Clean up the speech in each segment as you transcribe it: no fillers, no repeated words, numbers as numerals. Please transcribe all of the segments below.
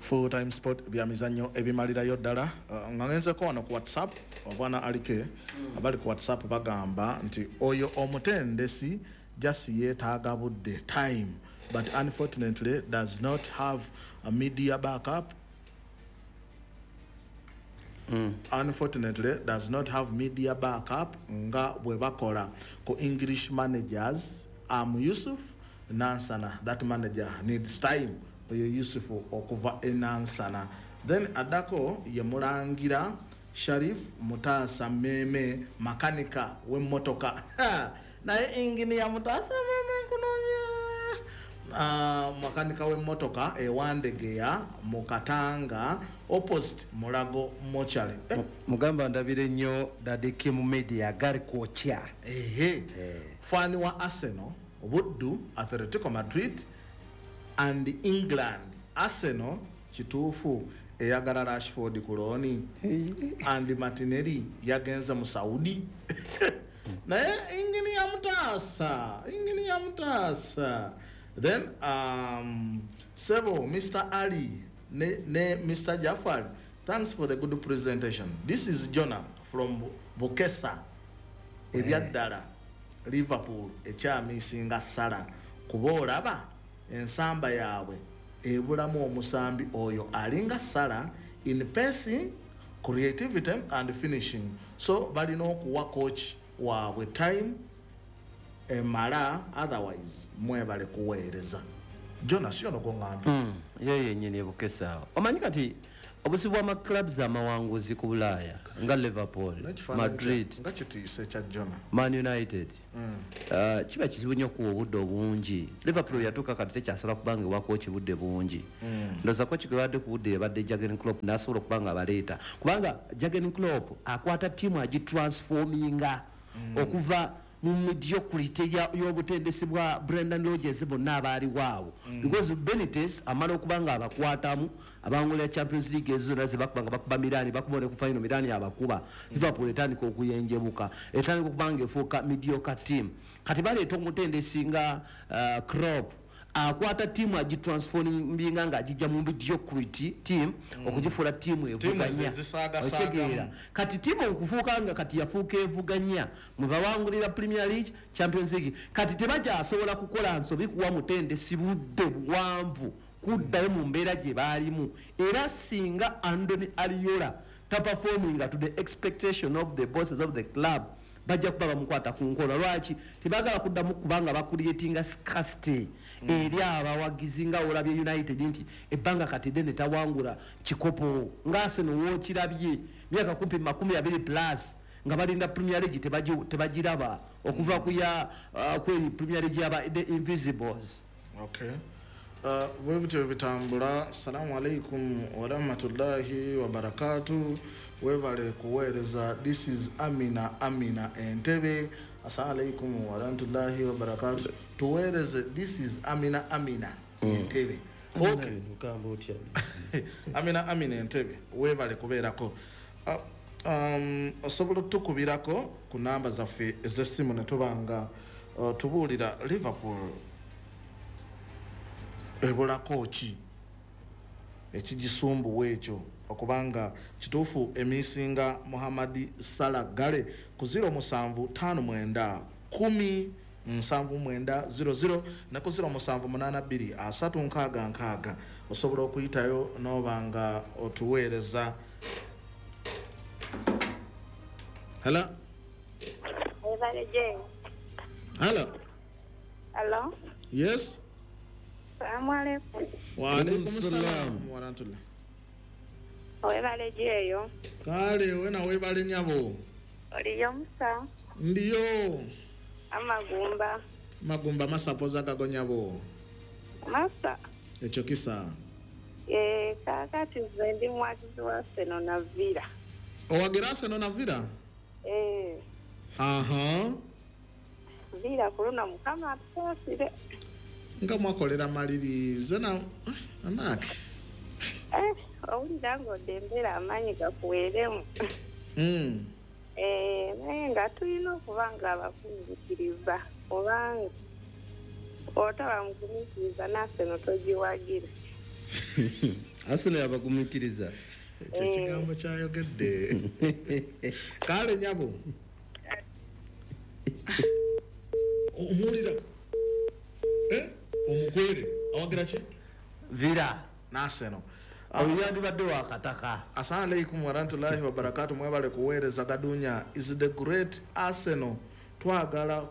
Full time sport bya mizanyo ebimalirayo ddala ngangenzeko wano ku WhatsApp obwana alike abali ku WhatsApp bagamba nti oyo omutendesi just yeetaaga budde time but unfortunately does not have a media backup. Unfortunately does not have media backup nga bwe bakola ku English managers. Yusuf Nansana, that manager needs time. Oyo Yusufu okuva enansana. Then adako ye mulangira Sharif Mutasa Meme makanika we motoka naye engineer Mutasa Meme kunonya makanika we motoka ewandegeya mukatanga opposite Mulago Mochale mugamba ndabire nnyo dadeke mu media gari kocha fani wa Arsenal Buddu Atletico Madrid and England. Arsenal kituufu eyagala Rashford kuloni and Martinelli yagenza mu Saudi naye ingini ya mutasa then Sebo Mr. Ali ne Mr. Jafar, thanks for the good presentation. This is Jonah from Bukesa ebyaddala Liverpool ekyamisinga sala kubolaba ensamba yawe ebulamu omusambi oyo alinga sala in passing, creativity and finishing. So balina okuwa coach wawe time emala, otherwise mwebale kuweereza. Jonas yono gongamba yeye nyine Bukesa omanyi kati obusibu bwa clubs amawanguzi ku Bulaya nga Liverpool, Madrid, nga kitise cha Jonah, Man United kiba kizibu nnyo ku obudde obungi. Liverpool yatuuka kati tekyasobola kubanga wakochi budde bungi ndoza kochi gwadde ku budde badde Jurgen Klopp nasobola kubanga abaleeta kubanga Jurgen Klopp akwata timu agitransforminga okuva mu mediocrity y'obutendesi bwa Brendan Rodgers bonna abaali waawo because Benitez amala okubanga abakwatamu abangulira Champions League ezona ze bakubanga bakuba Milan bakubone ku final Milan abakuba Liverpool etandika okuyenjebuka etandika okubanga efuuka mediocre team kati baleeta omutendesi nga Klopp akwata timu agitransforminga nga ajija mu mediocrity team okugifuula timu evuganya ochegeera kati timu okufuuka nga kati yafuuka evuganya mwe bawangulira Premier League, Champions League kati tebaja asobola kukola nsobi kuwa mutendesi budde buwanvu kuddayo mu mbeera gye baalimu era singa Andoni Ariola performing to the expectation of the bosses of the club bajja kuba bamukwata ku nkola lwaki tebagala kuddamu kubanga bakuliyetinga scarcity eri abawagizi nga olabye United nti ebbanga kati dene tawangula kikopo nga Arsenal wokirabye myaka kumpi 20 plus nga balinda Premier League tebagiraba okuva ku ya kweri Premier League yaba the Invisibles. Okay. Webite bitambula. Assalamu alaikum wa rahmatullahi wa barakatuh. Webale kuweereza. This is Amina Entebbe. Assalamu alaikum wa rahmatullahi wa barakatuh. Tuweereze. This is Amina Entebbe. Okay. Amina Entebbe. Webale kubeerako. Osobola tukubirako ku namba zaffe ez'essimu ne tubanga tubuulira Liverpool ebola kochi ekigisumbuwa ekyo okubanga kituufu emisinga Mohamed Salah Gale ku 075910790 ne ku 0782366 osobola okuyitayo n'obanga otuweereza. Hello. Hello. Yes. Assalamu alaikum. Wa alaikum assalam wa rahmatullah. Webale jeyo. Kale wena webale nyabo. Oliyo musa. Ndiyo. Magumba masapoza kago nyabo. Masa. Echo kisa. Kakati zendi mwakizi wa Arsenal na Villa. Owagira Arsenal na Villa? Aha. Villa kuluna mukama atusire. Nga mwakolera malirize na amaki. Owulira ng'odembera amaanyi gakuweeremu. Naye nga tulina okuba nga abakunyikiriza obanga otaba mukunyikiriza n'Arsenal togiwagira. Arsenal yabagumikiriza. Ekigambo kyayogedde. Kale nyabo. Omulira. Omugwere awagira ki? Vira Naseno. Oyandi badde wakataka. Assalamu alaikum warahmatullahi wabarakatuh. Mwebale kuweereza Gadunya is the great Arsenal. Twagala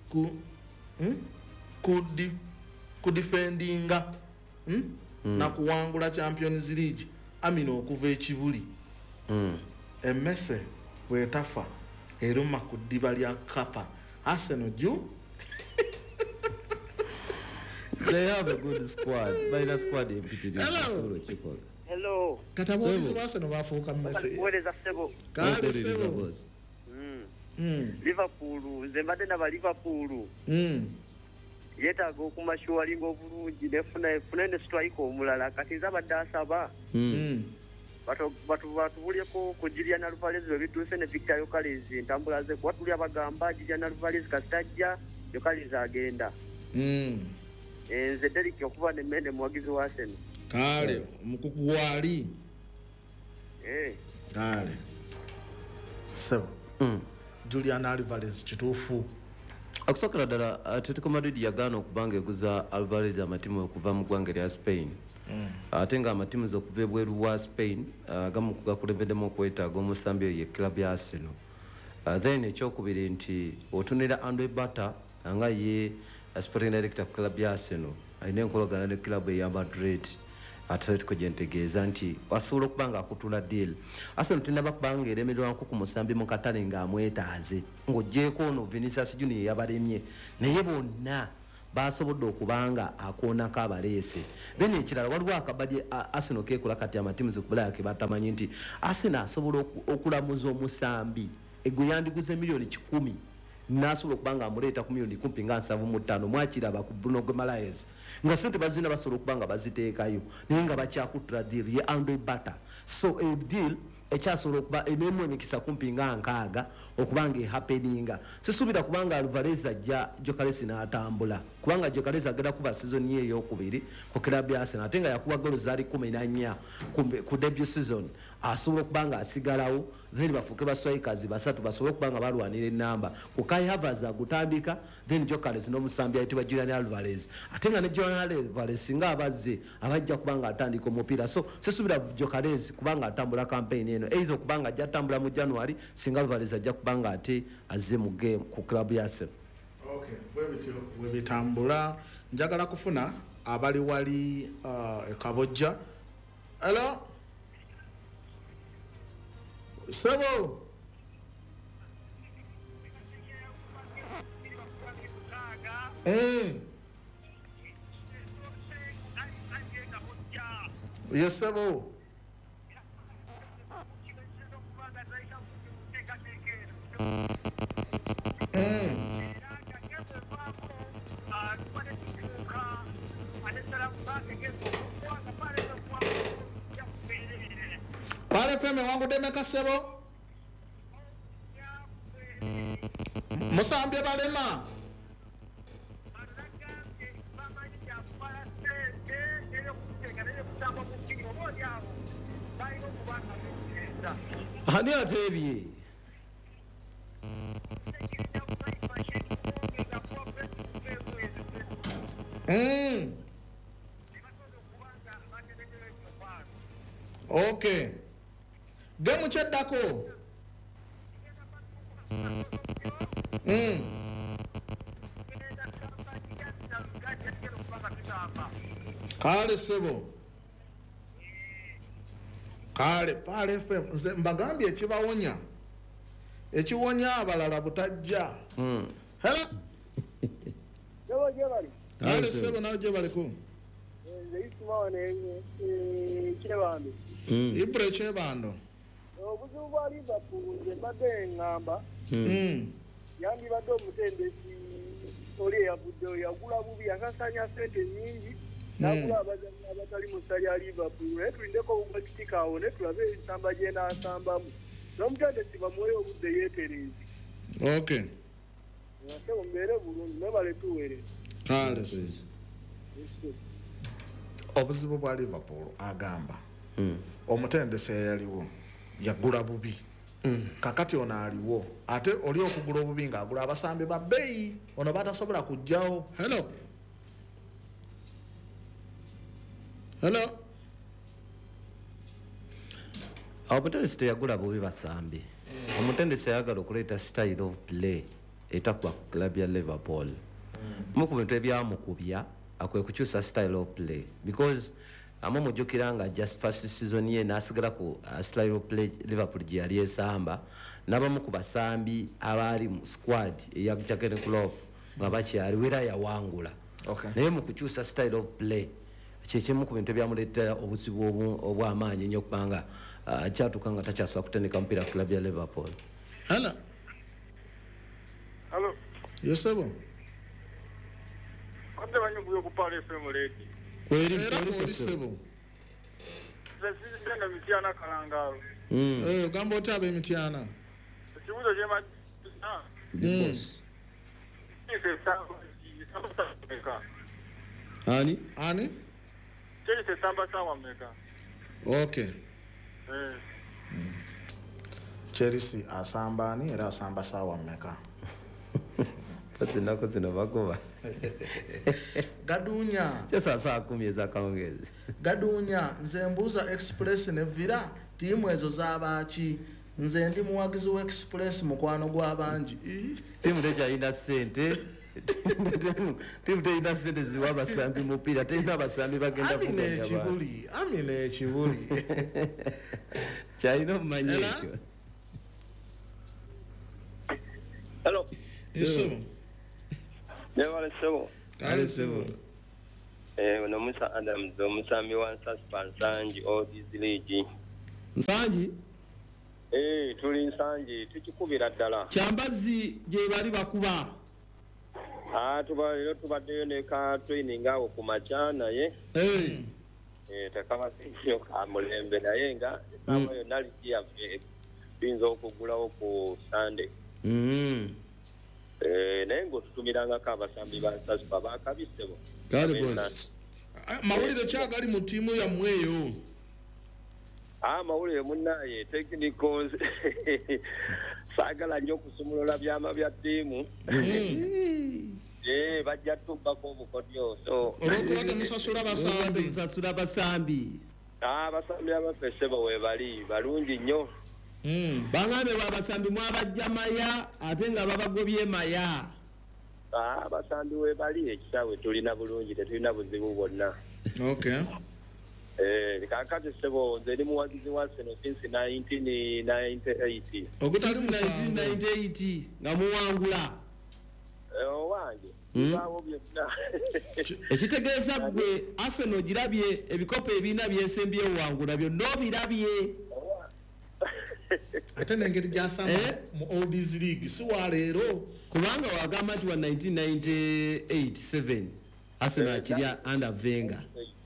kudifendinga na kuwangula Champions League amino okuva ekibuli. Emmese bwetafa eruma ku ddiba lya kapa. Arsenal ju They have a good squad. By squad empty. Hello. Katabozi Arsenal bafuuka mmese. Kuweereza Sebo. Kale Sebo. Liverpool, nze mbadde naba Liverpool. Yeetaaga okumashuwalinga obulungi nefuna ne strike omulala kati nze abadde asaba. Batubulyeko ku Julian Alvarez bwe bituuse ne Victor Yokalez entambula ze kuba tuli abagamba Julian Alvarez kastajja Yokalez agenda. Nze Derrick okuba ne Mende muwagizi wa Arsenal. Kale omukugu wali. Kale. Sebo. Julian Alvarez kituufu. Akusokera ddala Atletico Madrid yagaana okubanga eguza Alvarez amatimu okuva mu ggwanga lya Spain. Ate nga amatimu okuva ebweru wa Spain agamu kugakulembeddemu okwetaaga omusambi oyo ye club ya Arsenal. Then ekyokubiri nti otunira Andre Bata nga ye sporting director ku club ya Arsenal alina enkolagana ne club eya Madrid. Atletico gyentegeeza nti asobola okubanga akutula deal. Arsenal tinaba kubanga eremererwako ku musambi mu katale ng'amwetaaze ng'oggyeko ono Vinicius Junior yabalemye naye bonna basobodde okubanga akoonako abaleese. Then ekirala waliwo akabadde Arsenal keekola kati amatimu zikubulaya ke batamanyi nti Arsenal asobola okulamuza omusambi egwe yandiguze miliyoni 10 nasobola okubanga amuleeta ku miliyoni 75 mwakiraba ku Bruno Guimaraes nga sente bazina basobola okubanga baziteekayo naye nga bakyakutula deal ye Andre Bata. So a deal ekyasobola okuba enemu emikisa kumpi nga 6 okubanga ehappeninga. Sisuubira kubanga Alvarez ajja Jokalesi n'atambula kubanga Jokalesi agenda kuba season ye ey'okubiri ku club ya Arsenal ate nga yakuba golo zaali 14 ku debut season. Asobola okubanga asigalawo then bafuuke baswikers basatu basobola okubanga balwanira ennamba ku Kai Havertz agutandika then Jokalesi n'omusambi ayitibwa Julian Alvarez ate nga ne Julian Alvarez singa abazze abajja kubanga atandika omupiira. So sisuubira Jokalesi kubanga atambula campaign eno eizo kubanga ajja atambula mu January singa Alvarez ajja kubanga ate azze mu game ku club ya Arsenal. Okay, bwe bitambula njagala kufuna abali wali ekabojja. Hello? Sebo. Yes, Sebo. Pale feme wangu demeka Sebo. Musambye balema. Ani atebye. Okay. Gemu cheddako. Kale Sebo. Kale pale FM nze mbagambye ekibawonya. Ekiwonya abalala butajja. Hello. Jebali. Kale Sebo nawe jebaliko. Nze isumane kirebando. Ibre chebando. Obuzibu bwa Liverpool nze mbadde ngamba. Yandi badde omutendesi oli yavudde yagula bubi akasanya sente nyingi. Nagula abazanyi abatali mu ssali ya Liverpool naye tulindeko obumakitika awo ne tulabe ensamba gye n'asambamu n'omutendesi bamuwe obudde yeeterezi. Okay. Ate mbeere bulungi nebale tuwere. Kale. obuzibu bwa Liverpool agamba omutendesi eyaliwo yagula bubi kakati ono aliwo ate oli okugula obubi ng'agula abasambi ba bbeeyi ono batasobola kujjawo. Hello omutendesi teyagula bubi basambi. Omutendesi ayagala okuleeta style of play etakuba ku club ya Liverpool. Mu ku bintu ebyamukubya akwe kukyusa style of play because amumujjukira nga just first season ye n'asigala ku style of play Liverpool gye yali esamba n'abamu ku basambi abaali mu squad eya Jurgen Klopp nga bakyali wera yawangula. Naye mu kukyusa style of play kyekimu ku bintu ebyamuleetera obuzibu obw'amaanyi ennyo kubanga kyatuuka nga takyasobola kutendeka mupiira club ya Liverpool. Hello. Yes, sir. Ate banyubuye ku Pale FM lady. Kweli sebo. Sesizenda Mityana Kalangalo. Gamba otabe Mityana. Kibuzo jema. Yes. Ani? Chelsea samba sawa meka. Okay. Chelsea asamba ani era asamba sawa meka. Patsinako zino bagoba. Gadunya. Chesa saa 10 ezakawongezi. Gadunya nze mbuza Express ne Villa timu ezo zabachi nze ndi muwagizi wa Express mukwano gw'abangi. Timu teja ina sente. Timu teja sente ziwa basambi mupiira tena basambi bagenda kugenda ba. Amine chibuli. Chaino manyecho. Hello. Yes. Newale sebo. Kale sebo. Ono Musa Adams omusambi wa Nsanji Oldies League. Nsanji? Tuli Nsanji tukikubira ddala. Kyambazi gye bali bakuba. Tubaliro tubaddeyo ne ka training awo ku makya naye. Tekaba sinyo ka mulembe naye nga sabayo naliki yaffe tuyinza okugulawo ku Sunday. Naye ng'otutumirangako abasambi ba Nsasipa bakabisebo. Kale boss. Mawulire kyagali mu tiimu yammwe eyo. Mawulire munnaye technicals saagala nnyo okusumulula byama bya ttiimu. Bajja tubbako obukodyo so olwokuba temusasula basambi. Abasambi abaffe ssebo weebali balungi nnyo. Bangabe babasambi mwabajja maya ate nga babagobye maya. Abasambi weebali ekisaawe tulina bulungi tetulina buzibu bwonna. Okay. Kakati ssebo nze ndi muwagizi wa Arsenal since 1998. Ogutali mu 1998 nga muwangula. Owange bawo byonna. Ekitegeeza gwe Arsenal girabye ebikopo ebiina byesembye wangula byonna obirabye. Ate nengeri gyasamba mu Oldies League si wa leero kubanga wagamba nti wa 1987 Arsenal akirya under Wenger.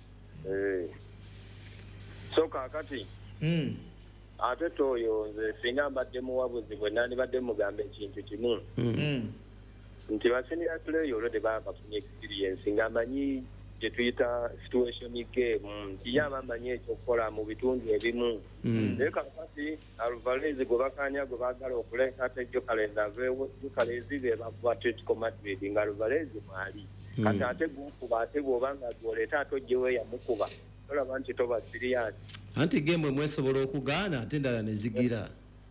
So kakati ate toyo nze singa mbadde muwabuzi bwe nandibadde mugamba ekintu kimu nti basenior player olwo tebaba bafunye experience ng'amanyi gye tuyita situation game nti yaba amanyi ekyokukola mu bitundu ebimu. Naye kakati Alvarez gwe bakanya gwe baagala okuleeta ate jjo kalezi be bakuba Atletico Madrid nga Alvarez mwali kati ate gukuba ate bw'oba nga gw'oleeta ate ojjewo yamukuba olaba nti toba serious. Anti game mwesobola okugaana ate endala ne zigira.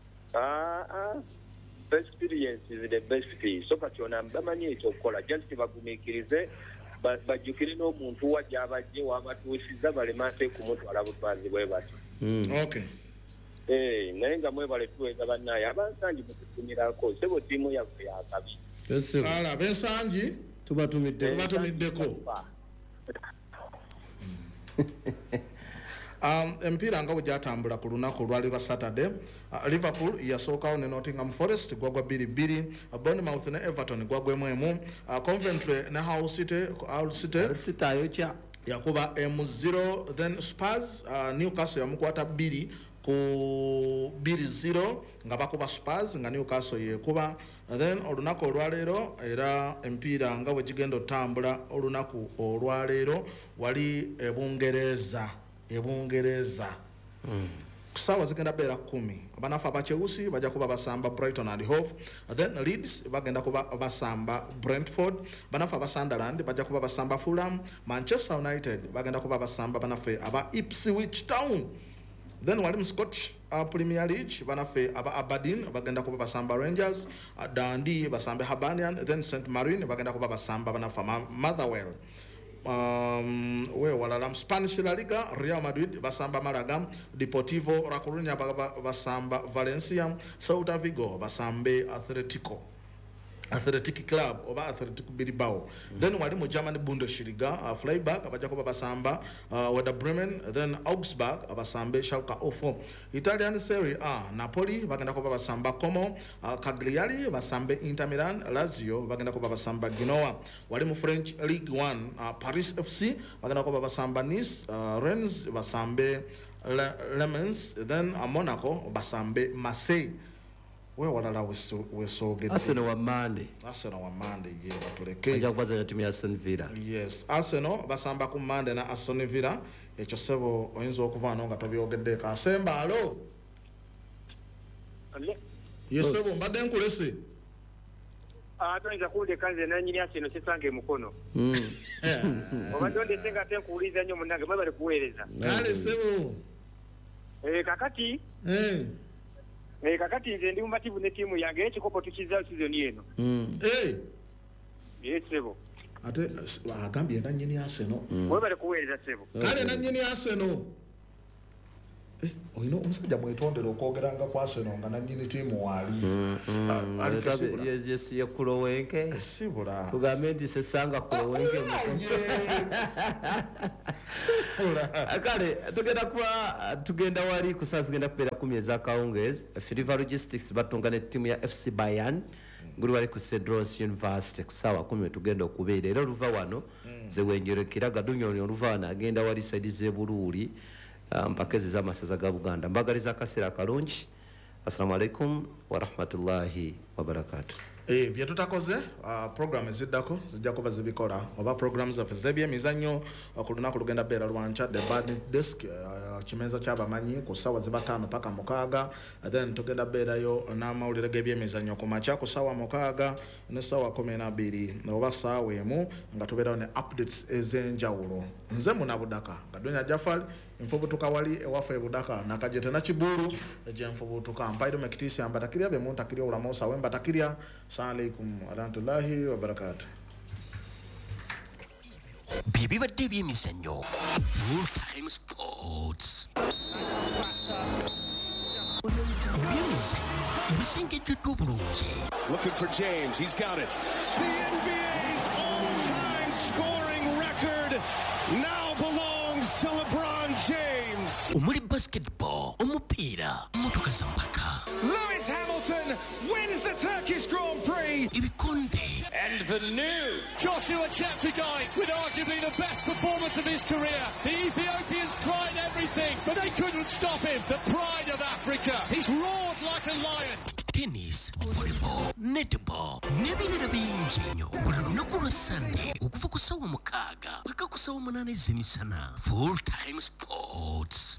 Experience is the best thing. So kati ona bamanyi ekyokukola just bagumiikirize bajjukire n'omuntu wajja abajje wabatuusiza balema ate kumutwala butwazi bwe batyo. Okay. Naye nga mwebale tuweza bannaye abansangi mututumirako sebo ttiimu yaffe yakabi. Kale abensangi tubatumiddeko. Empiira nga bwe gyatambula ku lunaku lwali lwa Saturday, Liverpool yasookawo ne Nottingham Forest gwagwa 2-2, Bournemouth ne Everton gwagwemu emu, Coventry ne Hull City yakuba 0, then Spurs Newcastle yamukwata 2 ku 2-0 nga bakuba Spurs nga Newcastle yekuba. Then olunaku olwaleero era empiira nga bwe gigenda otambula olunaku olwaleero wali Ebungereza kusawa zigenda beera 10 abanafu abacheusi bajja kuba basamba Brighton and Hove. Then Leeds bagenda kuba basamba Brentford. Banafu aba Sunderland bajja kuba basamba Fulham. Manchester United bagenda kuba basamba banafe aba Ipswich Town. Then wali mu Scottish Premier League banafe aba Aberdeen bagenda kuba basamba Rangers. Dundee basambe Hibernian. Then St Marine bagenda kuba basamba banafa Motherwell. Walalam Spanish La Liga, Real Madrid basamba Malaga, Deportivo La Coruña basamba Valencia, Celta Vigo basambe Athletic Club oba Athletic Bilbao. Then wali mu German Bundesliga, Freiburg bajja kuba basamba Werder Bremen. Then Augsburg basambe Schalke 04. Italian Serie A, Napoli bagenda kuba basamba Como, Cagliari basambe Inter Milan, Lazio bagenda kuba basamba Genoa. Wali mu French Ligue 1, Paris FC bagenda kuba basamba Nice, Rennes basambe Le Then Monaco basambe Marseille. We walala wesoge Arsenal wa Monday ye batuleke ajja kubaza timu ya Aston Villa. Yes, Arsenal basamba ku Monday na Aston Villa. Ekyo sebo oyinza okuvaano nga tobyogedde Kasemba. Alo yes sebo mbadde nkulese tuyinza kuwulira nze nanyini Arsenal kisange mukono obadde ondesenga ate nkuwuliza nnyo munnange mwe bali kuweereza kale sebo kakati kakati nze ndi mumativu ne tiimu yange ekikopo tukizaawo sizoni eno sebo ate agambye nannyini Arsenal mwe bali kuweereza sebo kale nannyini Arsenal oyina omusajja mwetondera okwogeranga ku Arsenal nga nannyini tiimu waali ye Kulowenke sibula tugambe nti sesanga Kulowenke kale tugenda wali kusaa zigenda kubeera 10 ez'akawungeezi. River Logistics batunga ne ttiimu ya FC Bayern nguli wali ku Cedros University ku ssaawa 10 tugenda okubeera era oluva wano zewenjerekera gadunyoni oluva wano agenda wali saidi z'ebuluuli mpakezi z'amasaza ga Buganda. Mbagaliza akaseera akalungi. Assalamu alaikum wa rahmatullahi wa barakatuh. Bye tutakoze program eziddako zijja kuba zibikola oba programs zaffe z'ebyemizannyo ku lunaku lugenda beera lwanca the bad desk kimenza ky'abamanyi ku ssaawa ziba 5 paka 6. Then tugenda beerayo n'amawulire g'ebyemizannyo ku makya ku ssaawa 6 ne ssaawa 12 oba ssaawa emu nga tubeerayo ne updates ez'enjawulo. Nze munabudaka Gadonya Jafal nfubutuka wali ewaffe ebudaka nakajete na Kibulu gye nfubutuka mpaido mekitisi ambatakiria be muntakiria ulamosa wembatakiria. Assalamu alaikum warahmatullahi wabarakatuh. Bibi badde by'emizannyo Full Time Sports. Ebyemizannyo ebisengejjuddwa obulungi. Looking for James, he's got it. The NBA's all-time scoring record now belongs to LeBron James. Omuli basketball, omupiira, motoka za mpaka. Lewis Hamilton wins the Turkish Grand Prix. Ebikonde. And the new Joshua Cheptegei with arguably the best performance of his career. The Ethiopians tried everything, but they couldn't stop him. The pride of Africa. He's roared like a lion. Tennis, volleyball, netball, n'ebirala bingi nnyo. Buli lunaku lwa Sunday okuva ku ssaawa 6 paka ku ssaawa 8 ez'emisana. Full Time Sports.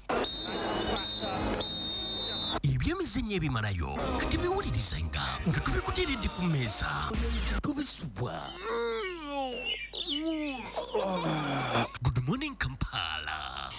Ebyemizannyo ebimalayo nga tebiwulirizenga nga tubikuteeredde ku mmeeza tubisubwa. Good morning Kampala.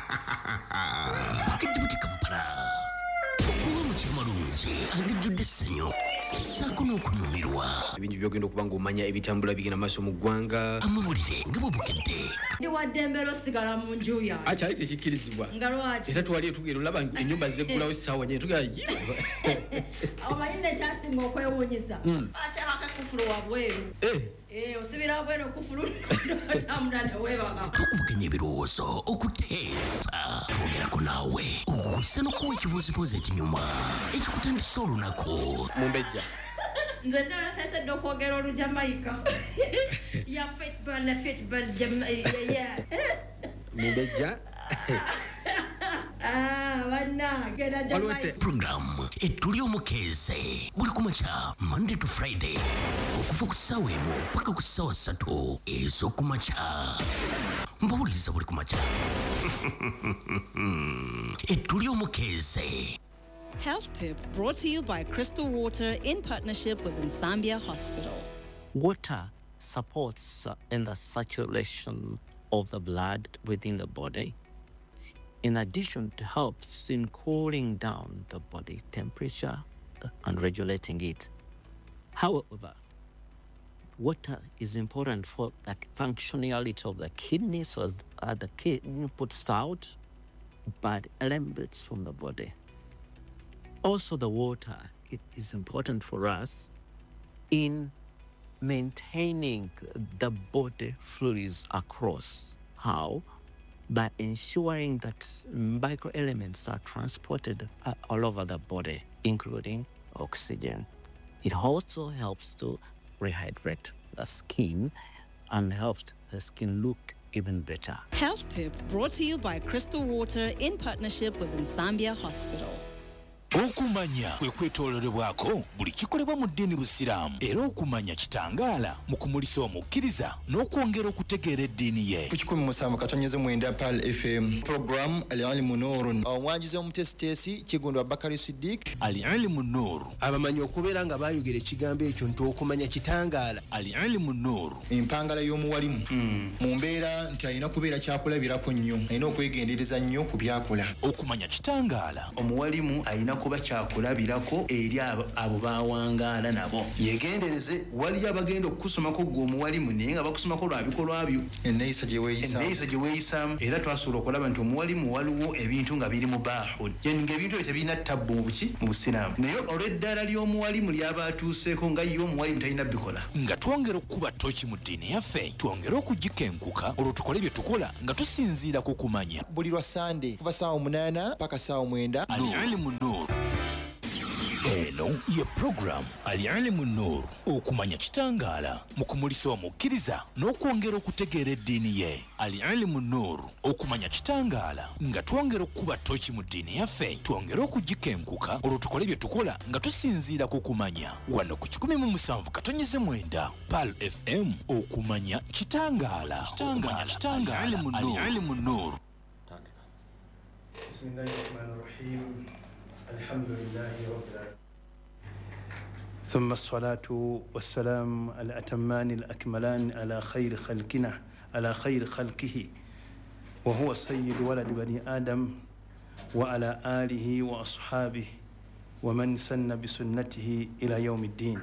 Pakidde Kampala. Okuwa mukyama lungi angejjudde essanyu essaako n'okunyumirwa. Ebintu byogenda okuba ng'omanya ebitambula bigenda maaso mu ggwanga. Amawulire nga bwebukedde. Ndi waddembera osigala mu nju yange. Akyali tekikkirizibwa. Nga lwaki? Era twali tugenda olaba ennyumba zeggulawo essaawa nyine tugenda omanyi nekyasinga okwewuunyisa ate akakufulu wabweru osibira wabweru okufulu otambula neweebaga. Tukubuganya ebirowoozo okuteesa twogerako naawe okukulisa n'okuwa ekibuuzibuuzi ekinyuma ekikutandisa olunaku. Mumbejja nze ndaba nateesedde okwogera olujamayika ya football Mumbejja Banna genda Jamaica. Program etuli omukeze buli kumacha Monday to Friday okuva ku ssaawa emu paka ku ssaawa 3 ez'okumacha. Mbawuliza buli kumacha. Etuli omukeze. Health tip brought to you by Crystal Water in partnership with Nsambia Hospital. Water supports in the circulation of the blood within the body. In addition, it helps in cooling down the body temperature and regulating it. However, water is important for the functionality of the kidney, so the kidney puts out bad elements from the body. Also, the water, it is important for us in maintaining the body fluids across. How? By ensuring that microelements are transported all over the body, including oxygen. It also helps to rehydrate the skin and helps the skin look even better. Health tip brought to you by Crystal Water in partnership with Nsambia Hospital. Okumanya kwe kwetoololebwako buli kikolebwa mu ddiini busiraamu era okumanya kitangaala mu kumulisa omukkiriza n'okwongera okutegeera eddiini ye. Ku 17.9 Pal FM program Al-Ilmu Noorun. Omwanjuzi omutesitesi Kigundwa Bakari Siddiq. Al-Ilmu Noor. Abamanyi okubeera nga baayogera ekigambo ekyo nti okumanya kitangaala. Al-Ilmu Noor. Empangala y'omuwalimu mu mbeera nti alina kubeera kyakulabirako nnyo, alina okwegendereza nnyo ku byakola. Okumanya kitangaala. Omuwalimu alina kuba kyakulabirako eri abo bawangaala nabo. Yegendereze waliyo abagenda okusomako gwe omuwalimu naye nga bakusomako lwa bikolwa byo. Enneeyisa gye weeyisaamu era twasobola okulaba nti omuwalimu waliwo ebintu nga biri mu baahud. Yani ng'ebintu ebyo tebirina ttabbu mu busiraamu. Naye olw'eddaala ly'omuwalimu ly'aba atuuseeko nga ye omuwalimu talina bikola. Nga twongera okukuba ttooki mu ddiini yaffe, twongera okugikenkuka olwo tukole bye tukola nga tusinziira ku kumanya. Buli lwa Sande kuva ssaawa 8 paka ssaawa 9. Al-Ilmu Noor. Eno ye program Al-Ilmu Noor, okumanya kitangaala mu kumulisa omukkiriza n'okwongera okutegeera eddiini ye. Al-Ilmu Noor, okumanya kitangaala nga twongera okukuba ttooki mu ddiini yaffe, twongera okugikenkuka olwo tukole bye tukola nga tusinziira ku kumanya. Wano ku 17.9 Pal FM, okumanya kitangaala. Al-Ilmu Noor. Bismillahirrahmanirrahim. الحمد لله رب العالمين ثم الصلاة والسلام الأتمان الأكملان على خير خلقنا على خير خلقه وهو سيد ولد بني آدم وعلى آله وأصحابه ومن سن بسنته إلى يوم الدين.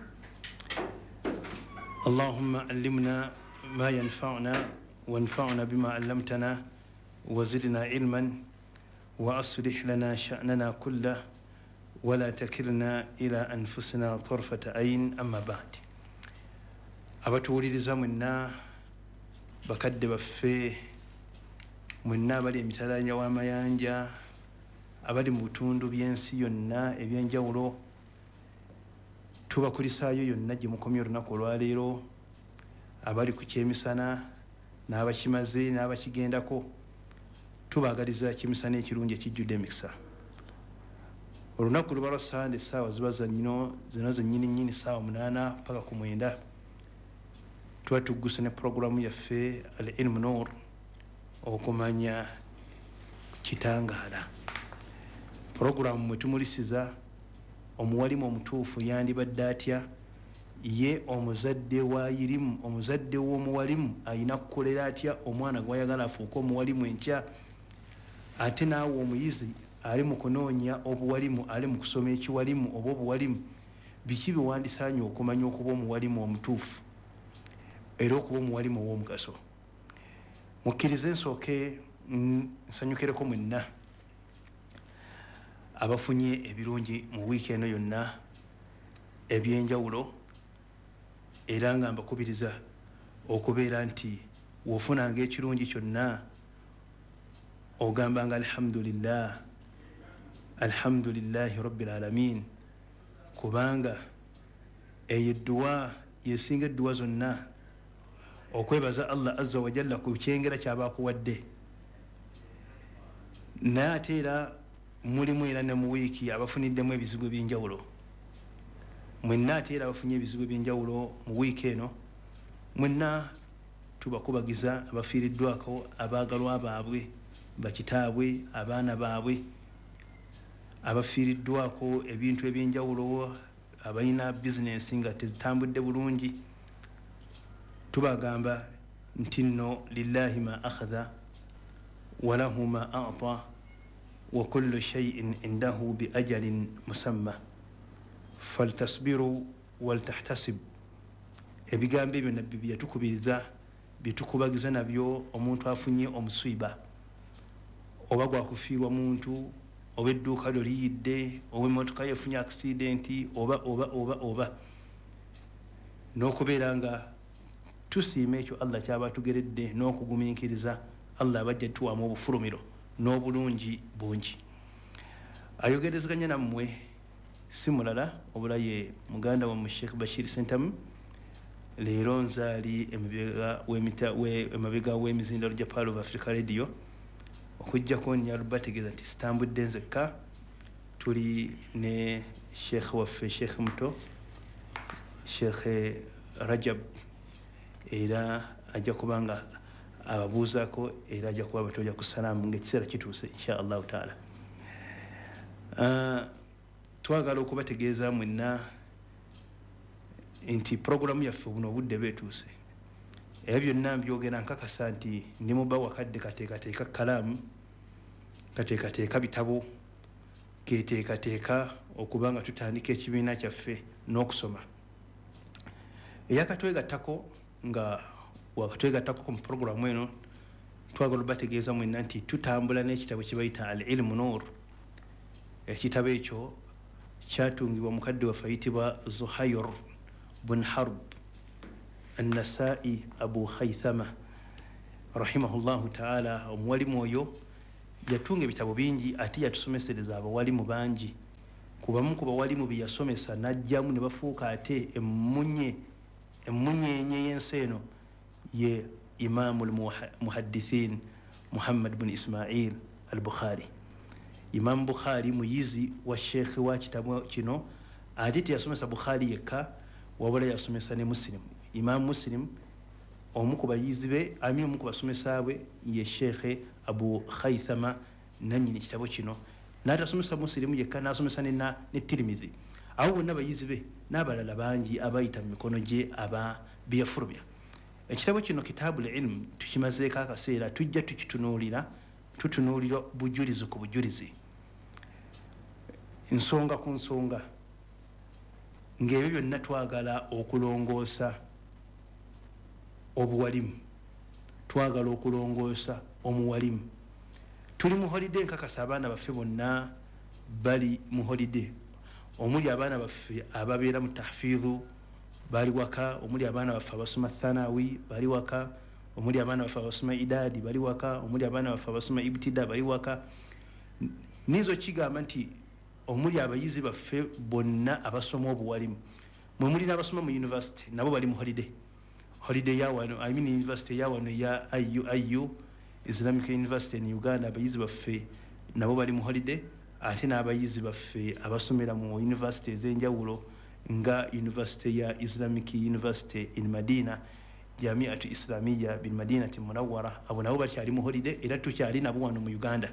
اللهم علمنا ما ينفعنا وانفعنا بما علمتنا وزدنا علما وأصلح لنا شأننا كله ولا تكلنا إلى أنفسنا طرفة عين. أما بعد abatuwuliriza mwenna bakadde baffe mwenna abali emitalaanya w'amayanja abali mu bitundu by'ensi yonna ebyenjawulo tubakulisaayo yonna gye mukomye olunaku olwaleero abali ku kyemisana n'abakimaze n'abakigendako tubaagaliza kimisana ekirungi ekijjudde emikisa. Olunaku luba lwa Sande essaawa ziba zino zennyini ssaawa 8 paka ku 9 tuba tugguse ne puroguramu yaffe Al-Ilmu Noor, okumanya kitangaala. Puroguramu mwe tumulisiza omuwalimu omutuufu yandibadde atya, ye omuzadde wa irimu, omuzadde w'omuwalimu ayina kukolera atya omwana gw'ayagala afuuke omuwalimu enkya, ate naawe omuyizi ali mu kunoonya obuwalimu, ali mu kusoma ekiwalimu oba obuwalimu, biki biwandisaanye okumanya okuba omuwalimu omutuufu era okuba omuwalimu ow'omugaso. Mukkirize nsooke nsanyukireko mwenna abafunye ebirungi mu wiiki eno yonna ebyenjawulo, era nga mbakubiriza okubeera nti wofunanga ekirungi kyonna ogambanga alhamdulillah, alhamdulillahi rabbil alamin, kubanga eyo edduwa yesinga edduwa zonna, okwebaza Allah azza wa jalla ku kyengera ky'abakuwadde naye ate era mulimu era ne mu wiiki abafuniddemu ebizibu ebyenjawulo. Mwenna ate era abafunye ebizibu ebyenjawulo mu wiiki eno, mwenna tubakubagiza abafiiriddwako, abaagalwa baabwe, bakitaabwe, abaana baabwe, abafiiriddwako ebintu ebyenjawulo, abalina bizinensi nga tezitambudde bulungi. Tubagamba nti nno lillahi ma akhadha walahu ma a'ta wa kullu shay'in indahu bi ajalin musamma faltasbiru waltahtasib. Ebigambo ebyo nabbi byetukubiriza, byetukubagiza nabyo omuntu afunye omusiba, oba gwakufiirwa muntu, oba edduuka lyo liyidde, oba emmotoka yefunye accidenti, oba n'okubeera nga tusiima ekyo Allah kyaba tugeredde n'okugumiikiriza. Allah abajja tuwamu obufulumiro n'obulungi bungi. Ayogerezeganya nammwe si mulala obula ye muganda wa Sheikh Bashir Sentamu. Leero nzaali emabega w'emizindalo gya Pearl of Africa Radio okujjako nnyalo bategeeza nti sitambudde nzekka. Tuli ne Sheikh waffe Sheikh muto Sheikh Rajab, era ajja kubanga ababuuzaako era ajja kuba batoja ku salaamu ng'ekiseera kituuse insha Allahu taala. Twagala okubategeeza mwenna nti programu yaffe buno obudde beetuuse, era byonna mbyogera nkakasa nti ndi muba wakadde kateekateeka kalaamu, kateekateeka bitabo, keteekateeka okuba nga tutandika ekibiina kyaffe n'okusoma. Eyakatwegattako nga wakatwegattako mu programu eno, twagala obategeeza mwenna nti tutambula n'ekitabo kye bayita Al-Ilmu Nur. Ekitabo ekyo kyatungibwa mukadde waffe ayitibwa Zuhair bun Harb An-Nasai Abu Khaythama rahimahullahu taala. Omuwalimu oyo yatunga ebitabo bingi ate yatusomesereza abawalimu bangi. Kubamu ku bawalimu bye yasomesa n'ajjamu ne bafuuka ate emmunyeenye y'ensi eno ye Imamul Muhaddithin Muhammad bin Ismail al-Bukhari. Imam Bukhari muyizi wa sheikh wa kitabu kino, ate teyasomesa Bukhari yekka wabula yasomesa ne Muslim. Imam Muslim omu ku bayizi be, omu ku basomesa bwe ye Sheikh Abu Khaythama nannyini kitabo kino. N'atasomesa Muslim yekka, n'asomesa ne Tirmidhi. Abo bonna bayizi be n'abalala bangi abayita mu mikono gye aba byafulumya. Ekitabo kino Kitabul Ilm tukimazeeko akaseera, tujja tukitunuulira, tutunuulira bujulizi ku bujulizi, nsonga ku nsonga, ng'ebyo byonna twagala okulongoosa obuwalimu, twagala okulongoosa omuwalimu. Tuli mu holiday, nkakasa abaana baffe bonna bali mu holiday, omuli abaana baffe ababeera mu tahfiidhu bali waka, omuli abaana baffe abasoma thanawi bali waka, omuli abaana baffe abasoma idadi bali waka, omuli abaana baffe abasoma ibtida bali waka. Nizo kigamba nti omuli abayizi baffe bonna abasoma obuwalimu, mwe muli n'abasoma mu university nabo bali mu holiday ya wano, university ya wano ya IU Islamic University in Uganda. Abayizi baffe nabo bali mu holiday, ate n'abayizi baffe abasomera mu university ez'enjawulo nga University ya Islamic University in Madina, Jamiatu Islamiyya bil Madinati Munawwara, abo nabo bakyali mu holiday, era tukyali nabo wano mu Uganda.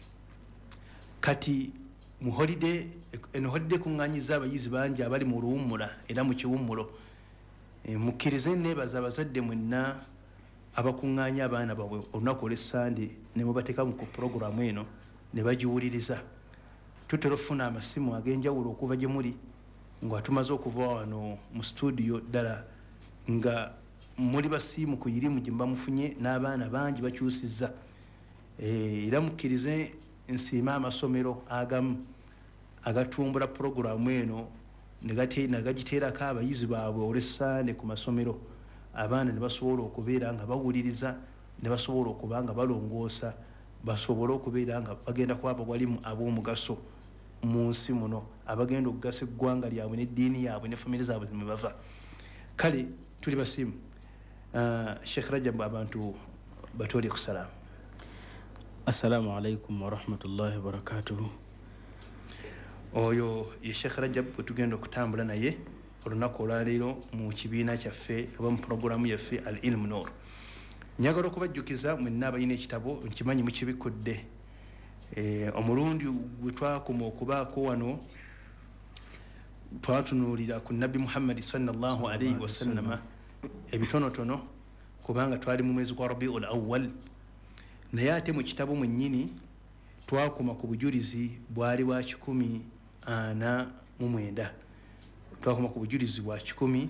Kati mu holiday kuŋŋaanyiza abayizi bangi abali mu luwummula era mu kiwummulo. Mukkirize neebaza abazadde mwenna abakuŋŋaanya abaana baabwe olunaku olw'Essande ne mubateeka mu puroguramu eno ne bagiwuliriza. Tutera okufuna amasimu ag'enjawulo okuva gye muli nga tumaze okuva wano mu studio ddala nga muli basiimu ku irimu gye bamufunye n'abaana bangi bakyusizza. Era mukkirize nsiima amasomero agamu agatumbula puroguramu eno ne gagiteerako abayizi baabwe olw'Essande ku masomero, abaana ne basobola okubeera nga bawuliriza, ne basobola okuba nga balongoosa, basobole okubeera nga bagenda kuba abawalimu ab'omugaso mu nsi muno, abagenda okugasa eggwanga lyabwe n'eddiini yaabwe ne famire zaabwe mwe bava. Kale tuli basiimu. Sheikh Rajab, abantu batole ku salaamu. Assalamu alaikum warahmatullahi wabarakatuhu. Oyo ye Sheikh Rajab tugenda okutambula naye olunaku olwaleero mu kibiina kyaffe oba mu programu yaffe Al Ilm Noor. Njagala okubajjukiza mwenna abalina ekitabo nkimanyi mukibikudde. Omulundi gwe twakoma okubaako wano twatunuulira ku Nabbi Muhammad sallallahu alaihi wasallama ebitonotono kubanga twali mu mwezi gwa Rabiul Awwal. Naye ate mu kitabo mwennyini twakoma ku bujulizi bwali bwa 149. Twakoma ku bujulizi bwa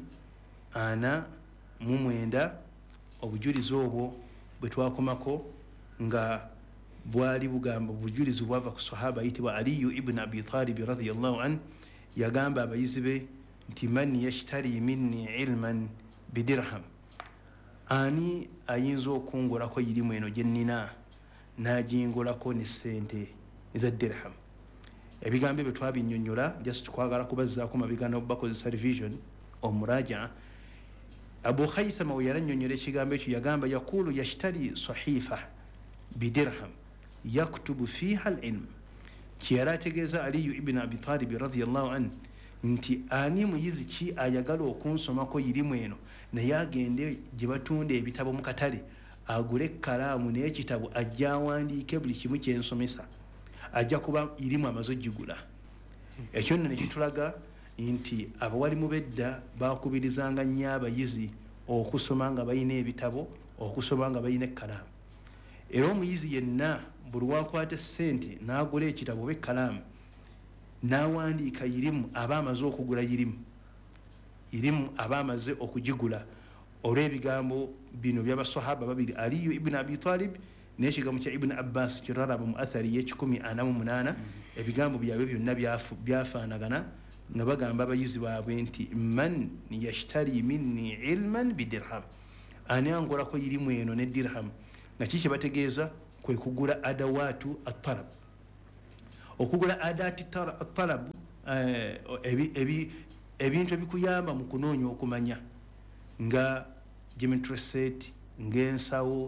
149. Obujulizi obwo bwe twakomako nga bwali bugamba bujulizi bwava ku sahaba ayitibwa Aliyu ibn Abi Talib radhiyallahu an. Yagamba abayizi be nti man yashtari minni ilman bidirham, ani ayinza okungolako irimu eno gye nnina n'agingolako ne ssente eza dirham. Ebigambo bye twabinnyonnyola just twagala kubazzaako mabigana obubakozesa revision omuraja. Abu Khaythama we yalannyonnyola ekigambo ekyo yagamba yakulu yashtari sahifa bidirham yaktubu fiha al-ilm. Kiyala ategeeza Aliyu ibn Abi Talib radhiyallahu an nti ani muyizi ki ayagala okunsomako irimu eno naye agende gye batunda ebitabo mu katale agule ekkalaamu n'ekitabo ajja awandiike buli kimu kyensomesa ajja kuba irimu amaze ogigula. Ekyo nno ne kitulaga nti abawalimu bedda bakubirizanga nnyo abayizi okusoma nga balina ebitabo, okusoma nga balina ekkalaamu. Era omuyizi yenna buli wakwata ssente n'agula ekitabo oba ekkalaamu n'awandiika irimu aba amaze okugula irimu aba amaze okugigula olw'ebigambo bino by'abasahaba babiri Aliyu ibn Abi Talib n'ekigambo kya Ibn Abbas kiraraba mu athari ye148. Ebigambo byabwe byonna byafaanagana nga bagamba abayizi baabwe nti man yashtari minni ilman bidirham, ani angolako irimu eno ne dirham. Nga kiki bategeeza kwe kugula adawaatu at-talab. Okugula adati at-talab ebintu ebikuyamba mu kunoonya okumanya nga geometry set, ng'ensawo,